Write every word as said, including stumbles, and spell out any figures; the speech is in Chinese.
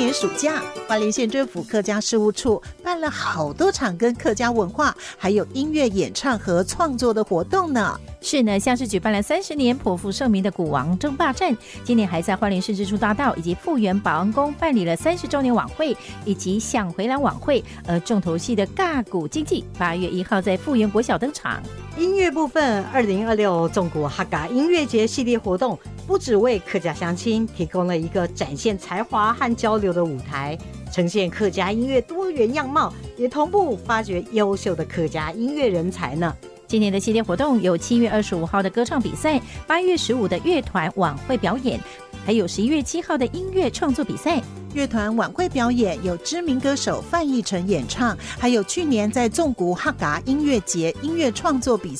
年暑假，花莲县政府客家事务处办了好多场跟客家文化还有音乐演唱和创作的活动呢。 是呢，像是举办了三十年颇负盛名的鼓王争霸战，今年还在花莲市支出大道以及富源保安宫办理了三十周年晚会以及想回蓝晚会。而重头戏的尬鼓经济八月一号在富源国小登场。 音乐部分，二零二六纵谷哈嘎音乐节系列活动不只为客家乡亲提供了一个展现才华和交流的舞台，呈现客家音乐多元样貌，也同步发掘优秀的客家音乐人才呢。 今年的系列活动有七月二十五号的歌唱比赛，八月十五的乐团晚会表演，还有十一月七号的音乐创作比赛。 乐团晚会表演有知名歌手范逸臣演唱，还有去年在纵谷哈嘎音乐节音乐创作比